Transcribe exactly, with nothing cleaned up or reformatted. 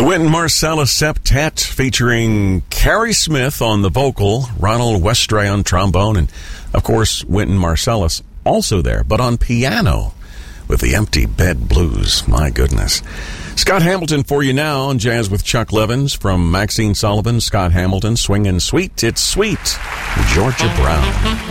The Wynton Marsalis Septet featuring Carrie Smith on the vocal, Ronald Westray on trombone, and, of course, Wynton Marsalis also there, but on piano with the Empty Bed Blues. My goodness. Scott Hamilton for you now on Jazz with Chuck Levins from Maxine Sullivan, Scott Hamilton, Swingin' Sweet. It's Sweet, Georgia Brown.